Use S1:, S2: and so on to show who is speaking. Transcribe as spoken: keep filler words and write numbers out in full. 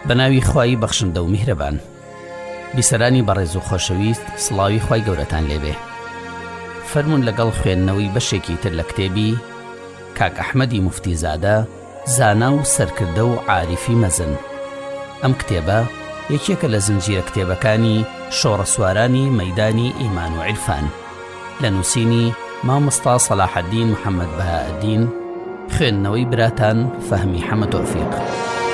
S1: بەناوی خوای بەخشندە و میهرەبان. بیسەرانی بەڕێز و خۆشەویست، سڵاوی خوای گەورەتان لێبێ. فەرمون لەگەڵ خوێندنەوەی بەشێکی تر لە کتێبی کاک ئەحمەدی موفتیزادە، زانا و سەرکردە و عاریفی مەزن. ئەم کتێبە یەکێکە لە زنجیرە کتێبەکانی شۆڕەسوارانی مەیدانی ئیمان و عیرفان لە نووسینی مامۆستا سەلاحەدین محەممەد بەهائەدین، خوێندنەوەی براتان فەهمی حەمە تۆفیق.